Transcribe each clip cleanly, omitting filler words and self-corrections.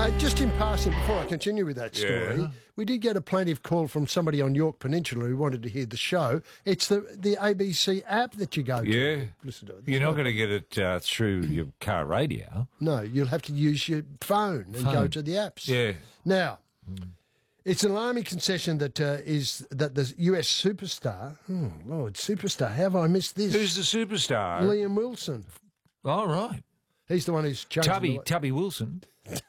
Just in passing, before I continue with that story, we did get a plaintive call from somebody on York Peninsula who wanted to hear the show. It's the ABC app that you go to. Yeah. Listen to it. You're not going to get it through your car radio. No, you'll have to use your phone and go to the apps. Yeah. Now, it's an alarming concession that is that the US superstar, oh Lord, superstar, how have I missed this? Who's the superstar? Liam Wilson. Oh, right. He's the one who's changed Tubby Wilson.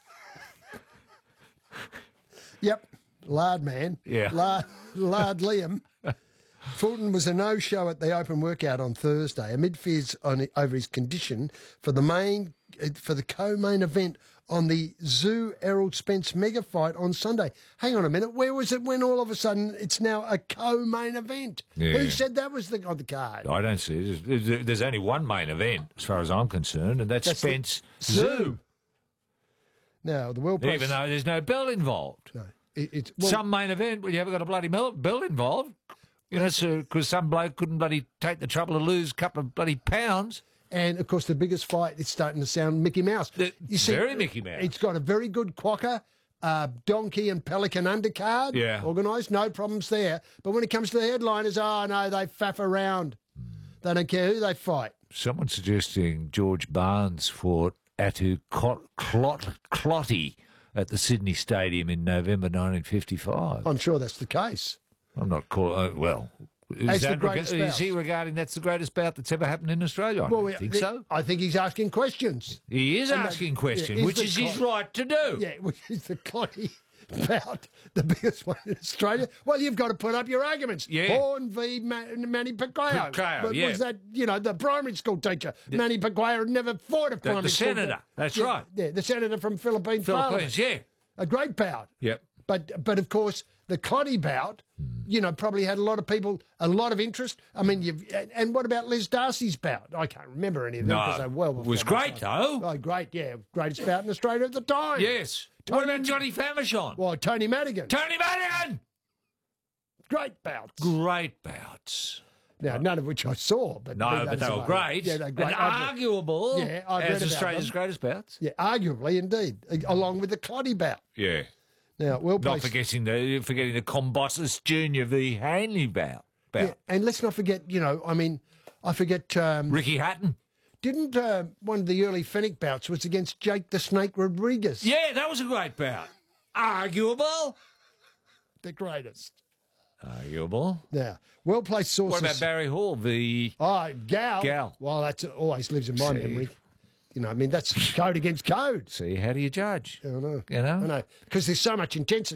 Yep, lard man. Yeah. Lard Liam. Fulton was a no-show at the open workout on Thursday amid fears over his condition for the co-main event on the Zoo Errol Spence mega fight on Sunday. Hang on a minute, where was it when all of a sudden it's now a co-main event? Yeah. Who said that was on the card? I don't see it. There's only one main event, as far as I'm concerned, and that's Spence Zoo. Now, the world place... Even though there's no belt involved. No, some main event where you haven't got a bloody belt involved. You know, because some bloke couldn't bloody take the trouble to lose a couple of bloody pounds. And, of course, the biggest fight, it's starting to sound Mickey Mouse. Very Mickey Mouse. It's got a very good quokka, donkey and pelican undercard. Yeah. Organised, no problems there. But when it comes to the headliners, oh, no, they faff around. They don't care who they fight. Someone suggesting George Barnes fought Atu Clotty at the Sydney Stadium in November 1955. I'm sure that's the case. I'm not calling... is he regarding that's the greatest bout that's ever happened in Australia? I don't think so. I think he's asking questions. He is asking questions, which is his right to do. Yeah, which is the Clotty bout, the biggest one in Australia. Well, you've got to put up your arguments. Yeah. Horn v. Manny Pacquiao. Pacquiao, yeah. Was that, the primary school teacher? Manny Pacquiao had never fought a primary school. The senator, that's right. Yeah, the senator from Philippines, yeah. A great bout. Yep. But of course, the Clotty bout, probably had a lot of people, a lot of interest. I mean, and what about Liz Darcy's bout? I can't remember any of them because they're well before. It was great, though. Oh, great, yeah. Greatest bout in Australia at the time. Yes. What about Johnny Famechon? Well, Tony Madigan. Tony Madigan! Great bouts. Great bouts. Now, none of which I saw. But but they were great. Yeah, they're great. And arguable as Australia's greatest bouts. Yeah, arguably, indeed, along with the Clotty bout. Yeah. Now, not forgetting the Combossus Junior v Hanley bout. Yeah, and let's not forget, I forget... Ricky Hatton. Didn't one of the early Fennec bouts was against Jake the Snake Rodriguez? Yeah, that was a great bout. Arguable. The greatest. Arguable. Yeah. Well-placed sources... What about Barry Hall v... Oh, Gal. Gal. Well, that always lives in my memory. That's code against code. See, how do you judge? I know. You know? I know. Because there's so much intensity.